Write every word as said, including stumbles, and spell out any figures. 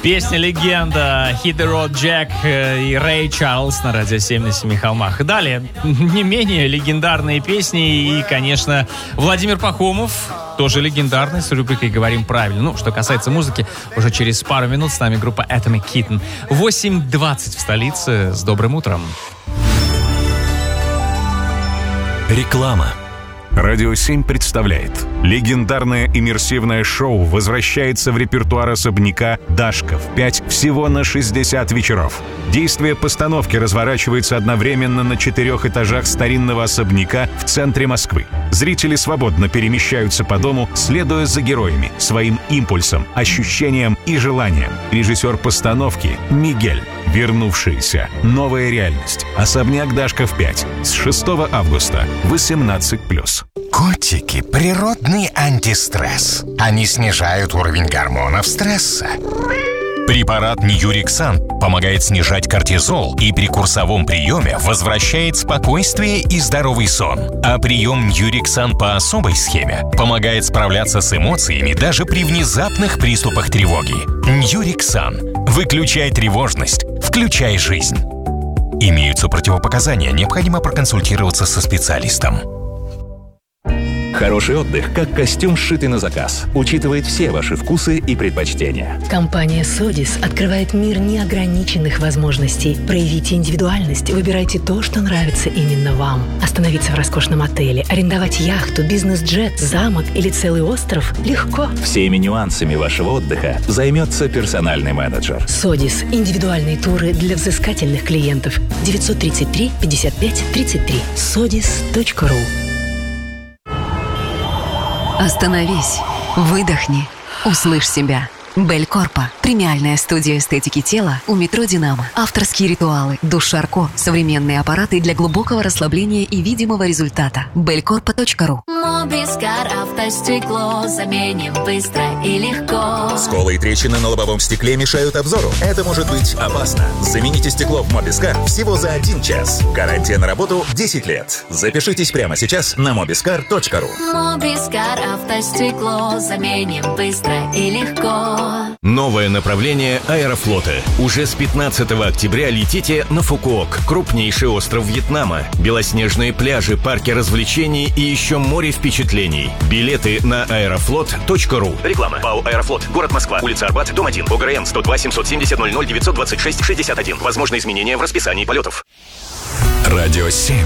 Песня-легенда Hit the Road Jack и Рэй Чарльз на Радио семь на семи холмах. И далее не менее легендарные песни и, конечно, Владимир Пахомов, тоже легендарный, с рубрикой «Говорим правильно». Ну, что касается музыки, уже через пару минут с нами группа Atomic Kitten. восемь двадцать в столице. С добрым утром. Реклама. Радио семь представляет. Легендарное иммерсивное шоу возвращается в репертуар особняка «Дашка» в пять всего на шестьдесят вечеров. Действие постановки разворачивается одновременно на четырех этажах старинного особняка в центре Москвы. Зрители свободно перемещаются по дому, следуя за героями, своим импульсом, ощущениям и желаниям. Режиссер постановки Мигель. Вернувшиеся. Новая реальность. Особняк «Дашка» в пять. С шестого августа. восемнадцать плюс. Котики – природный антистресс. Они снижают уровень гормонов стресса. Препарат Ньюриксан помогает снижать кортизол и при курсовом приеме возвращает спокойствие и здоровый сон. А прием Ньюриксан по особой схеме помогает справляться с эмоциями даже при внезапных приступах тревоги. Ньюриксан. Выключай тревожность. Включай жизнь. Имеются противопоказания. Необходимо проконсультироваться со специалистом. Хороший отдых, как костюм, сшитый на заказ. Учитывает все ваши вкусы и предпочтения. Компания «Содис» открывает мир неограниченных возможностей. Проявите индивидуальность, выбирайте то, что нравится именно вам. Остановиться в роскошном отеле, арендовать яхту, бизнес-джет, замок или целый остров – легко. Всеми нюансами вашего отдыха займется персональный менеджер. «Содис» – индивидуальные туры для взыскательных клиентов. девятьсот тридцать три пятьдесят пять тридцать три. содис точка ру. Остановись, выдохни, услышь себя. Белькорпа. Премиальная студия эстетики тела у метро «Динамо». Авторские ритуалы, душ Шарко, современные аппараты для глубокого расслабления и видимого результата. белькорпа точка ру. Мобискар автостекло заменим быстро и легко. Сколы и трещины на лобовом стекле мешают обзору. Это может быть опасно. Замените стекло в Мобискар всего за один час. Гарантия на работу десять лет. Запишитесь прямо сейчас на мобискар точка ру. Мобискар автостекло заменим быстро и легко. Новое направление Аэрофлота. Уже с пятнадцатого октября летите на Фукуок, крупнейший остров Вьетнама. Белоснежные пляжи, парки развлечений и еще море впечатлений. Билеты на аэрофлот точка ру. Реклама. ПАО «Аэрофлот». Город Москва. Улица Арбат. Дом один. ОГРН сто два семьсот семьдесят ноль ноль девятьсот двадцать шесть шестьдесят один. Возможно изменения в расписании полетов. Радио семь.